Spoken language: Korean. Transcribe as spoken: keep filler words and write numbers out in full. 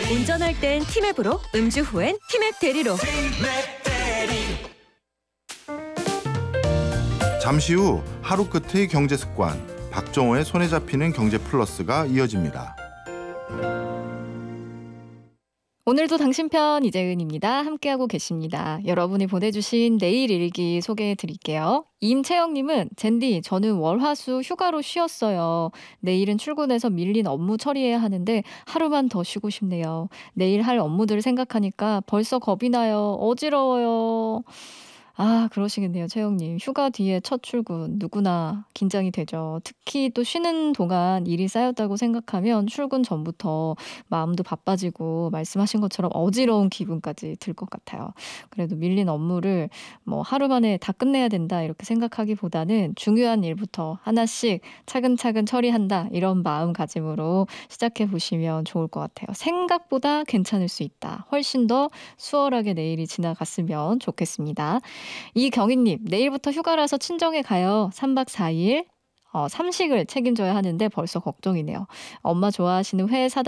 운전할 땐 티맵으로, 음주 후엔 티맵 대리로. 잠시 후 하루 끝의 경제 습관, 박정호의 손에 잡히는 경제 플러스가 이어집니다. 오늘도 당신 편 이재은입니다. 함께하고 계십니다. 여러분이 보내주신 내일 일기 소개해 드릴게요. 임채영님은 젠디 저는 월화수 휴가로 쉬었어요. 내일은 출근해서 밀린 업무 처리해야 하는데 하루만 더 쉬고 싶네요. 내일 할 업무들을 생각하니까 벌써 겁이 나요. 어지러워요. 아, 그러시겠네요, 채영님. 휴가 뒤에 첫 출근 누구나 긴장이 되죠. 특히 또 쉬는 동안 일이 쌓였다고 생각하면 출근 전부터 마음도 바빠지고 말씀하신 것처럼 어지러운 기분까지 들 것 같아요. 그래도 밀린 업무를 뭐 하루 만에 다 끝내야 된다 이렇게 생각하기보다는 중요한 일부터 하나씩 차근차근 처리한다 이런 마음가짐으로 시작해 보시면 좋을 것 같아요. 생각보다 괜찮을 수 있다. 훨씬 더 수월하게 내일이 지나갔으면 좋겠습니다. 이경희님, 내일부터 휴가라서 친정에 가요. 삼 박 사 일 어, 삼식을 책임져야 하는데 벌써 걱정이네요. 엄마 좋아하시는 회 사다